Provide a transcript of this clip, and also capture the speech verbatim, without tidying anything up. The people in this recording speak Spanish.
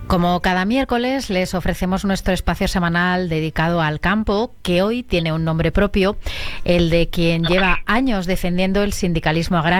Como cada miércoles les ofrecemos nuestro espacio semanal dedicado al campo, que hoy tiene un nombre propio, el de quien lleva años defendiendo el sindicalismo agrario.